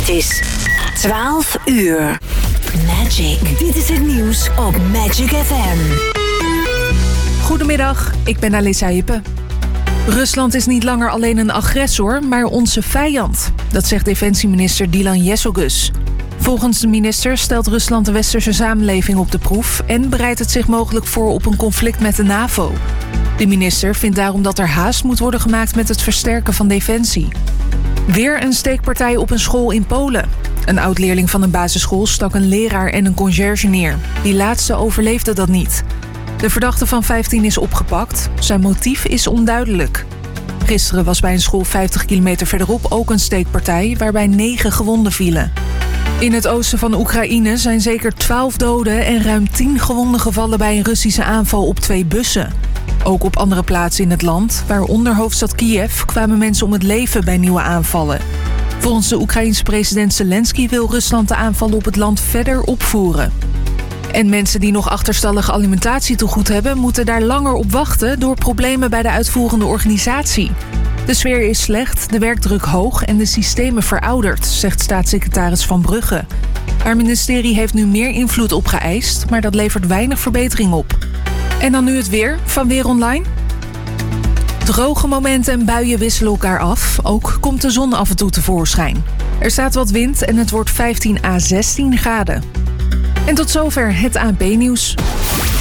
Het is 12 uur. Magic. Dit is het nieuws op Magic FM. Goedemiddag, ik ben Alissa Hippe. Rusland is niet langer alleen een agressor, maar onze vijand. Dat zegt defensieminister Dylan Jezogus. Volgens de minister stelt Rusland de westerse samenleving op de proef en bereidt het zich mogelijk voor op een conflict met de NAVO. De minister vindt daarom dat er haast moet worden gemaakt met het versterken van defensie. Weer een steekpartij op een school in Polen. Een oud-leerling van een basisschool stak een leraar en een conciërge neer. Die laatste overleefde dat niet. De verdachte van 15 is opgepakt. Zijn motief is onduidelijk. Gisteren was bij een school 50 kilometer verderop ook een steekpartij waarbij 9 gewonden vielen. In het oosten van Oekraïne zijn zeker 12 doden en ruim 10 gewonden gevallen bij een Russische aanval op 2 bussen. Ook op andere plaatsen in het land, waaronder hoofdstad Kiev, kwamen mensen om het leven bij nieuwe aanvallen. Volgens de Oekraïense president Zelensky wil Rusland de aanvallen op het land verder opvoeren. En mensen die nog achterstallige alimentatietegoed hebben, moeten daar langer op wachten door problemen bij de uitvoerende organisatie. De sfeer is slecht, de werkdruk hoog en de systemen verouderd, zegt staatssecretaris Van Brugge. Haar ministerie heeft nu meer invloed opgeëist, maar dat levert weinig verbetering op. En dan nu het weer van Weer Online. Droge momenten en buien wisselen elkaar af. Ook komt de zon af en toe tevoorschijn. Er staat wat wind en het wordt 15 à 16 graden. En tot zover het ANP-nieuws.